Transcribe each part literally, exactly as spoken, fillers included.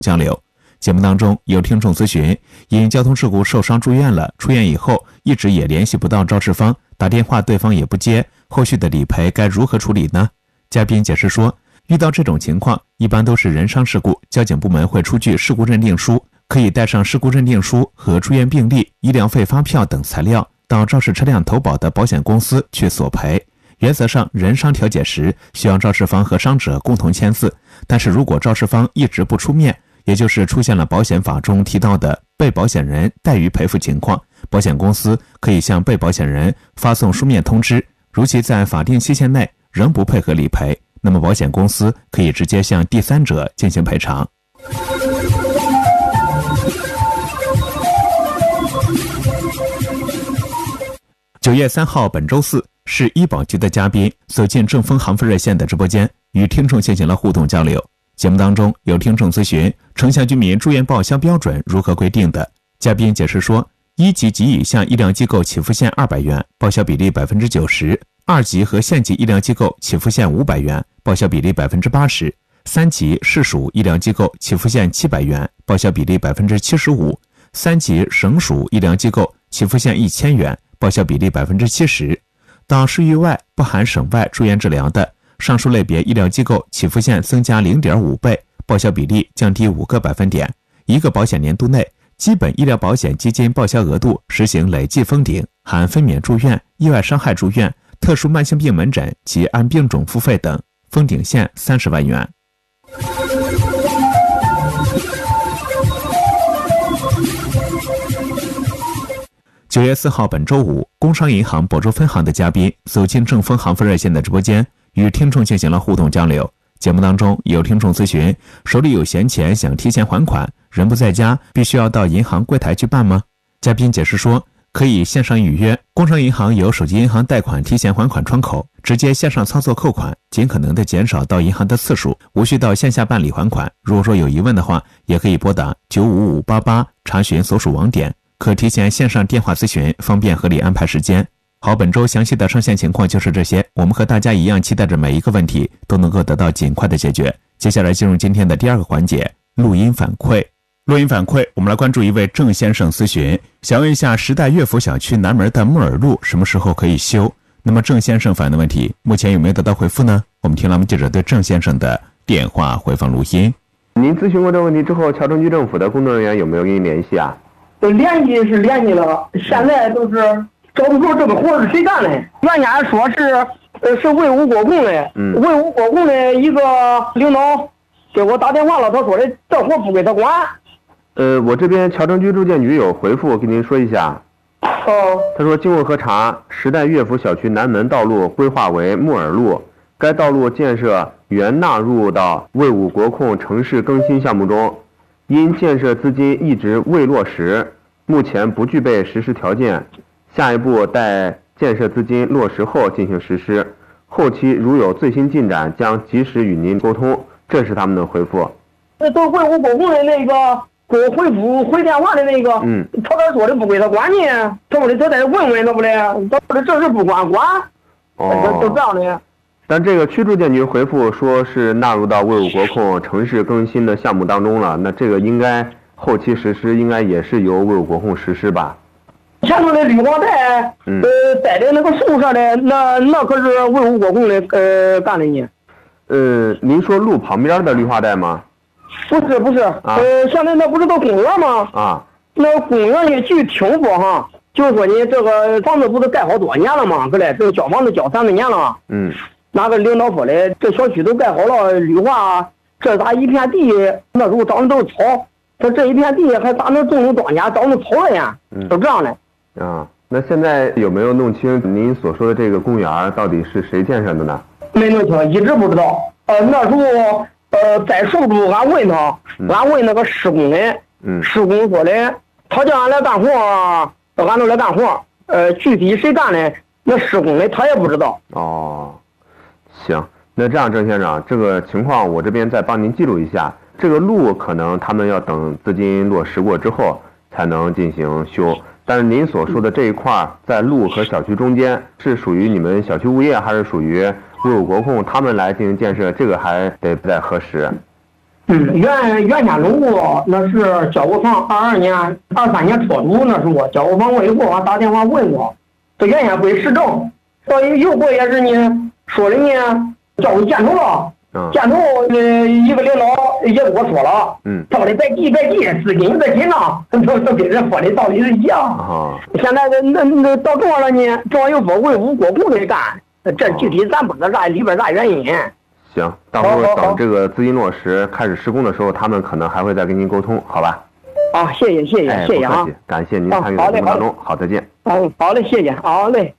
交流。节目当中有听众咨询，因交通事故受伤住院了，出院以后一直也联系不到肇事方，打电话对方也不接，后续的理赔该如何处理呢？嘉宾解释说，遇到这种情况一般都是人伤事故，交警部门会出具事故认定书，可以带上事故认定书和住院病历、医疗费发票等材料到肇事车辆投保的保险公司去索赔。原则上人伤调解时需要肇事方和伤者共同签字，但是如果肇事方一直不出面，也就是出现了保险法中提到的被保险人怠于赔付情况，保险公司可以向被保险人发送书面通知，如其在法定期限内仍不配合理赔，那么保险公司可以直接向第三者进行赔偿。九月三号本周四，市医保局的嘉宾走进正风航飞热线的直播间，与听众进行了互动交流。节目当中有听众咨询城乡居民住院报销标准如何规定的，嘉宾解释说，一级及以上医疗机构起付线二百元，报销比例百分之九十；二级和县级医疗机构起付线五百元，报销比例百分之八十；三级市属医疗机构起付线七百元，报销比例百分之七十五；三级省属医疗机构起付线一千元，报销比例百分之七十。到市域外不含省外住院治疗的上述类别医疗机构起付线增加 零点五 倍，报销比例降低五个百分点。一个保险年度内，基本医疗保险基金报销额度实行累计封顶，含分娩住院、意外伤害住院、特殊慢性病门诊及按病种付费等，封顶线三十万元。九月四号本周五，工商银行亳州分行的嘉宾走进正风航飞热线的直播间，与听众进行了互动交流。节目当中有听众咨询，手里有闲钱想提前还款，人不在家，必须要到银行柜台去办吗？嘉宾解释说，可以线上预约，工商银行有手机银行贷款提前还款窗口，直接线上操作扣款，尽可能的减少到银行的次数，无需到线下办理还款。如果说有疑问的话，也可以拨打九五五八八查询所属网点，可提前线上电话咨询，方便合理安排时间。好，本周详细的上线情况就是这些，我们和大家一样期待着每一个问题都能够得到尽快的解决。接下来进入今天的第二个环节，录音反馈。录音反馈，我们来关注一位郑先生咨询，想问一下时代乐府小区南门的木耳路什么时候可以修？那么郑先生反映的问题目前有没有得到回复呢？我们听了我们记者对郑先生的电话回放录音。 您咨询过这个问题之后，桥城区政府的工作人员有没有跟您联系啊？ 联系是联系了，现在都是找不出这个活是谁干的。原先说是呃是卫武国控的，嗯，卫武国控的一个领导给我打电话了，他说的这活不归他管。 呃，我这边桥城区住建局有回复，我跟您说一下。 哦， 他说经过核查，时代乐府小区南门道路规划为木耳路，该道路建设原纳入到卫武国控城市更新项目中，因建设资金一直未落实，目前不具备实施条件，下一步待建设资金落实后进行实施，后期如有最新进展将及时与您沟通，这是他们的回复。 这都卫武国控的那个给我回复回电话的那个，嗯，他这说的不归他管呢，他说的他再问问他不的，他说的这事不管管，哦，就这样的。 但这个区住建局回复说是纳入到卫武国控城市更新的项目当中了，那这个应该后期实施应该也是由卫武国控实施吧？ 前头的绿化带，嗯、呃，带的那个树上的，那那可是卫武国控的呃干的呢。 呃，您说路旁边的绿化带吗？ 不是不是，啊、呃，现在那不是都公园吗？啊，那公园里据听说哈，就是说你这个房子不是盖好多年了吗？可嘞，这个交房子交三四年了。嗯。哪个领导说的？这小区都盖好了，绿化，这咋一片地？那时候长的都是草，说这一片地还咋能种种庄稼，长着草了呀？嗯，都这样的。 啊，那现在有没有弄清您所说的这个公园到底是谁建设的呢？ 没弄清，一直不知道。呃，那时候呃在受处，俺问他，嗯、俺问那个施工的，嗯，施工说的，他叫俺来干活，俺都来干活。呃，具体谁干的，那施工的他也不知道。 哦。行，那这样郑先生，这个情况我这边再帮您记录一下。这个路可能他们要等资金落实过之后才能进行修，但是您所说的这一块在路和小区中间是属于你们小区物业还是属于卫武国控他们来进行建设，这个还得再核实。 嗯，原原先农户那是交过房，二二年、二三年出租那是我交过房，我以后我打电话问过，这原先归市政，到有过也是呢，说的呢叫我见头了。见头，呃，一个领导也跟我说了，嗯，到底别急别急，资金有点紧张，都都跟人说的道理是一样。啊，现在那那到中央了呢，中央又说为五国库得干，这具体咱不知道啥里边啥原因。 行，到时候等这个资金落实开始施工的时候，他们可能还会再跟您沟通，好吧？ 啊，谢谢谢谢、哎、谢谢啊！ 感谢您参与的节目当中，好，再见。 嗯，好嘞，谢谢，好嘞。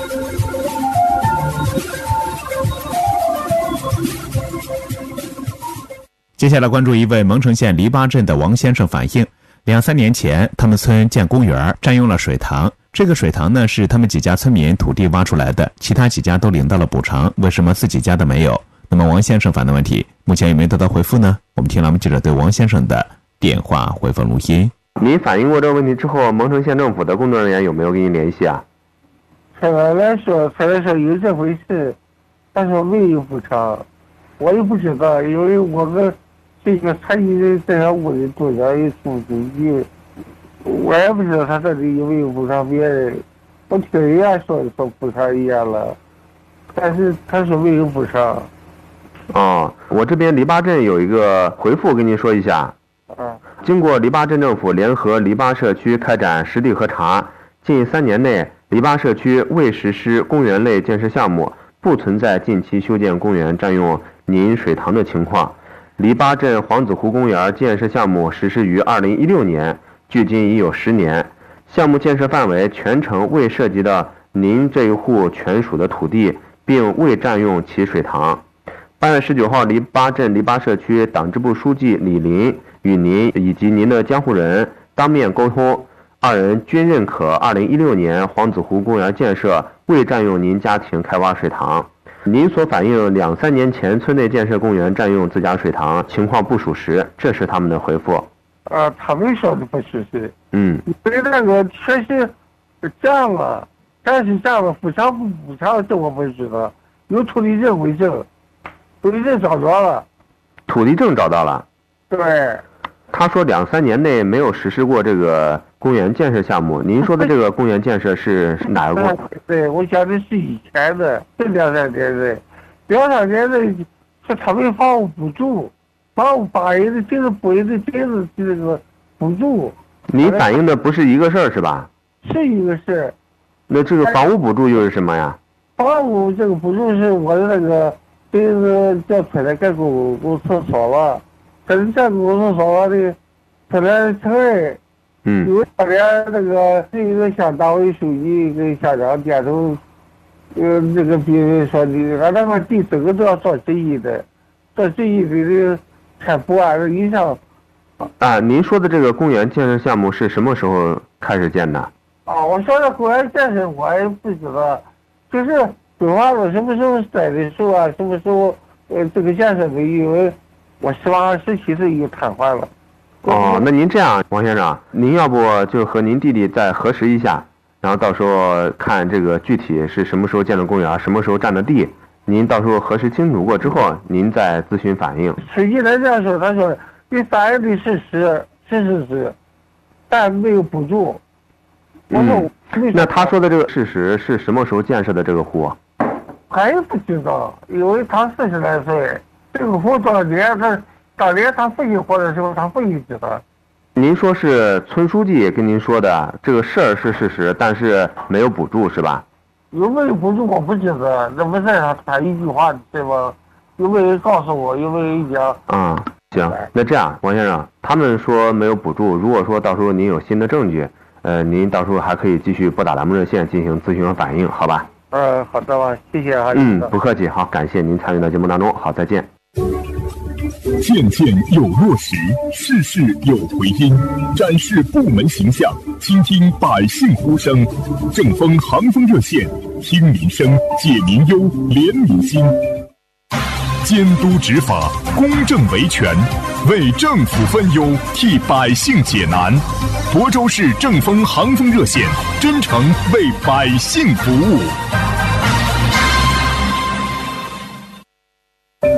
接下来关注一位蒙城县篱笆镇的王先生反映，两三年前他们村建公园，占用了水塘。这个水塘呢是他们几家村民土地挖出来的，其他几家都领到了补偿，为什么自己家的没有？那么王先生反映的问题，目前有没有得到回复呢？我们听栏目记者对王先生的电话回复录音。 您反映过这个问题之后，蒙城县政府的工作人员有没有跟您联系啊？ 采来来说，采来说有这回事，但是没有补偿，我也不知道，因为我们这个参与人在上屋里多少有出主意，我也不知道他到底有没有补偿别人。我听人家说说补偿人家了，但是他说没有补偿。 哦，我这边篱笆镇有一个回复跟您说一下。 啊， 经过篱笆镇政府联合篱笆社区开展实地核查，近三年内篱笆社区未实施公园类建设项目，不存在近期修建公园占用您水塘的情况。篱笆镇黄子湖公园建设项目实施于二零一六年，距今已有十年。项目建设范围全程未涉及到您这一户权属的土地，并未占用其水塘。八月十九号，篱笆镇篱笆社区党支部书记李林与您以及您的监护人当面沟通，二人均认可二零一六年黄子湖公园建设未占用您家庭开挖水塘。您所反映两三年前村内建设公园占用自家水塘情况不属实，这是他们的回复。 呃，他们说的不属实。 嗯， 因为那个确实占了，但是占了补偿不补偿这我不知道。有土地证为证，土地证找着了。 土地证找到了。 对。 他说两三年内没有实施过这个公园建设项目。您说的这个公园建设是哪个公园？ 对，我想的是以前的，是两三年的，两三年的是他们房屋补助，房屋把人的这个补人的这个这个补助。 你反映的不是一个事儿是吧？ 是一个事儿。 那这个房屋补助又是什么呀？ 房屋这个补助是我的那个这个叫村里盖公公厕所了。这这公司说的，村里村儿， 嗯， 有当年那个是一个乡党委书记跟乡长点头，呃，这个别人说的，俺那个地整个都要做生意的，做生意的这个才不按这影响。 啊，您说的这个公园建设项目是什么时候开始建的？ 啊，我说的公园建设我也不知道，就是规划了什么时候栽的树啊，什么时候呃这个建设的，因为。我十八十七岁又瘫痪了。 哦，那您这样，王先生，您要不就和您弟弟再核实一下，然后到时候看这个具体是什么时候建的公园，什么时候占的地，您到时候核实清楚过之后，您再咨询反映。 实际来这样说，他说你反映的事实是事实，但没有补助。我说、 嗯，那他说的这个事实是什么时候建设的这个湖？ 我也不知道，因为他四十来岁。这个湖多少年？他当年他父亲活的时候，他父亲知道。 您说是村书记跟您说的这个事儿是事实，但是没有补助是吧？ 有没有补助我不知道，那不是他他一句话对吧？有没有人告诉我？有没有人讲？ 嗯，行，那这样，王先生，他们说没有补助，如果说到时候您有新的证据，呃，您到时候还可以继续拨打栏目热线进行咨询和反映，好吧？ 嗯，好的吧，谢谢啊。 嗯，不客气，好，感谢您参与到节目当中，好，再见。 件件有落实，事事有回音，展示部门形象，倾听百姓呼声。正风航风热线，听民生，解民忧，怜民心。监督执法，公正维权，为政府分忧，替百姓解难。亳州市正风航风热线，真诚为百姓服务。这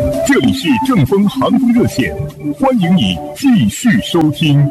里是正风航空热线，欢迎你继续收听。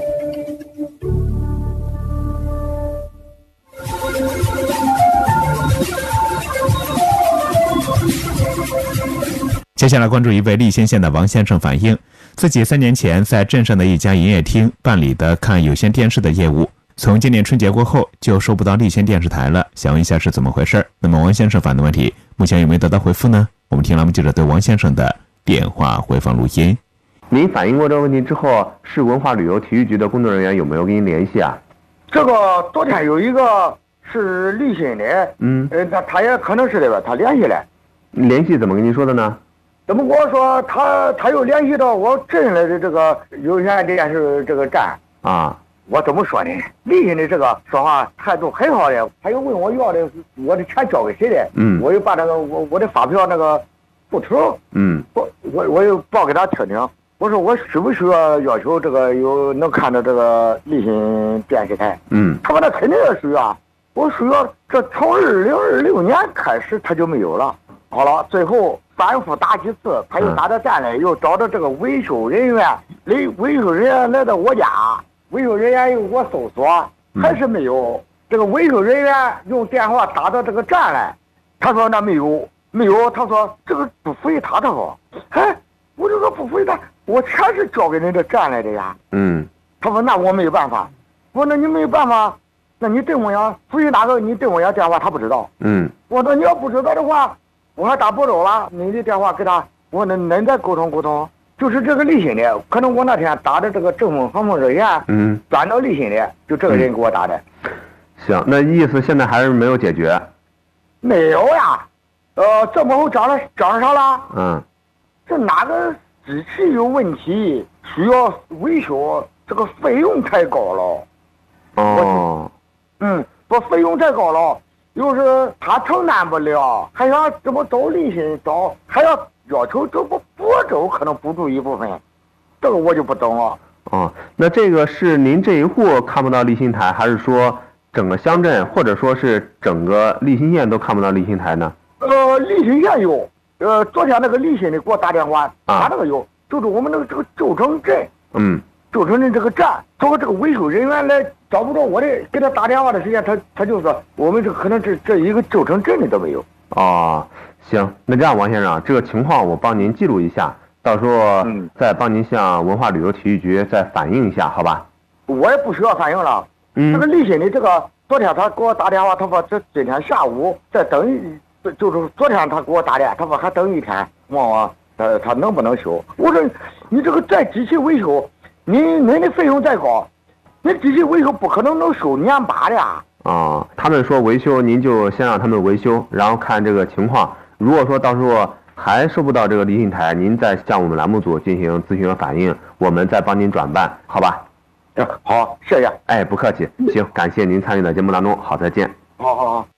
接下来关注一位利兴县的王先生反映，自己三年前在镇上的一家营业厅办理的看有线电视的业务，从今年春节过后就收不到利兴电视台了，想问一下是怎么回事？那么王先生反映的问题，目前有没有得到回复呢？我们听栏目记者对王先生的电话回放录音。 您反映过这个问题之后，市文化旅游体育局的工作人员有没有跟您联系啊？ 这个昨天有一个是利兴的，嗯，呃，他他也可能是的吧，他联系了。 联系怎么跟您说的呢？ 怎么跟我说他他又联系到我镇来的这个有线电视这个站啊？ 我怎么说呢？利兴的这个说话态度很好的，他又问我要的我的钱交给谁的，嗯，我又把那个我我的发票那个户头，嗯，我我我又报给他听听。我说我需不需要要求这个有能看到这个利兴电视台？嗯，他说那肯定要需要，我需要。这从二零二六年开始他就没有了。好了，最后反复打几次，他又打到站来，又找到这个维修人员，维维修人员来到我家，维修人员又给我搜索，还是没有。这个维修人员用电话打到这个站来，他说那没有，没有，他说这个不符合他的话，哎，我就说不符合他，我钱是交给人家站来的呀。嗯，他说那我没有办法，我说那你没有办法，那你对我呀，符合哪个你对我呀电话他不知道。嗯，我说你要不知道的话。我还打不着了，你的电话给他，我那恁再沟通沟通，就是这个利兴的，可能我那天打的这个正风航空热线，嗯，转到利兴的，就这个人给我打的。 嗯、行，那意思现在还是没有解决？ 没有呀，呃，这么后涨了涨上了，嗯，这哪个机器有问题，需要维修，这个费用太高了。哦，嗯，这费用太高了。又是他承担不了，还想这么找利兴找，还要要求这不亳州可能补助一部分，这个我就不懂了。 哦，那这个是您这一户看不到利兴台，还是说整个乡镇，或者说是整个利兴县都看不到利兴台呢？ 呃，利兴县有，呃，昨天那个利兴的给我打电话，啊、他那个有，就是我们那个这个旧城镇，嗯，旧城镇这个站，包括这个维修人员来。找不着我的，给他打电话的时间，他他就说我们这可能这这一个旧城镇的都没有。 哦，行，那这样王先生，这个情况我帮您记录一下，到时候再帮您向文化旅游体育局再反映一下，好吧？ 我也不需要反映了。嗯，这个利兴的这个，昨天他给我打电话，他说这今天下午再等一，就是昨天他给我打的，他说还等一天，问我呃他能不能修？我说你这个再机器维修，你您的费用再高。那机器维修不可能能修年八的呀！ 啊，他们说维修，您就先让他们维修，然后看这个情况。如果说到时候还收不到这个利兴台，您再向我们栏目组进行咨询和反映，我们再帮您转办，好吧？ 嗯，好，谢谢。 哎，不客气。行，感谢您参与到节目当中，好，再见。 好好好。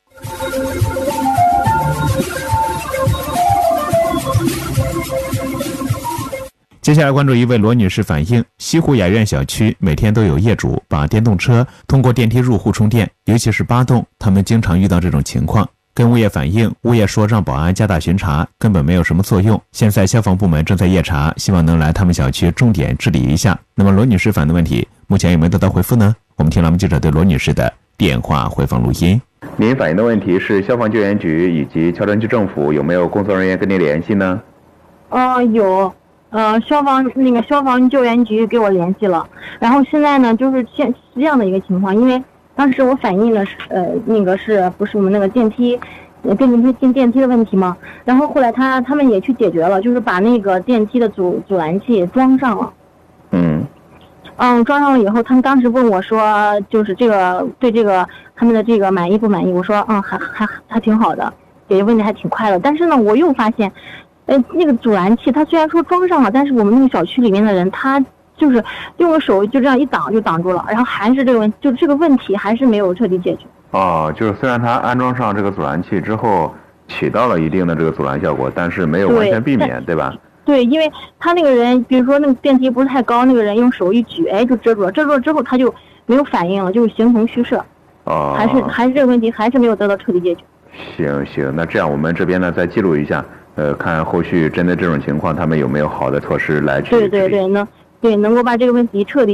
接下来关注一位罗女士反映，西湖雅苑小区每天都有业主把电动车通过电梯入户充电，尤其是八栋，他们经常遇到这种情况。跟物业反映，物业说让保安加大巡查，根本没有什么作用。现在消防部门正在夜查，希望能来他们小区重点治理一下。那么罗女士反映的问题，目前有没有得到回复呢？我们听栏目记者对罗女士的电话回放录音。 您反映的问题是消防救援局以及桥镇区政府有没有工作人员跟您联系呢？ 呃，有。呃，消防那个消防救援局给我联系了，然后现在呢，就是现是这样的一个情况，因为当时我反映的是呃那个是不是我们那个电梯，电电梯进电梯的问题嘛，然后后来他他们也去解决了，就是把那个电梯的阻阻拦器装上了。嗯。嗯，装上了以后，他们当时问我说，就是这个对这个他们的这个满意不满意？我说，嗯，还还还挺好的，解决问题还挺快的。但是呢，我又发现。呃，那个阻拦器，它虽然说装上了，但是我们那个小区里面的人，他就是用个手就这样一挡就挡住了，然后还是这个问，就这个问题还是没有彻底解决。 哦，就是虽然它安装上这个阻拦器之后，起到了一定的这个阻拦效果，但是没有完全避免， 对, 对吧？ 对，因为他那个人，比如说那个电梯不是太高，那个人用手一举，哎，就遮住了，遮住了之后他就没有反应了，就是形同虚设。哦，还是还是这个问题还是没有得到彻底解决。 行行，那这样我们这边呢再记录一下。 呃，看后续针对这种情况，他们有没有好的措施来去对对对，能对能够把这个问题彻底。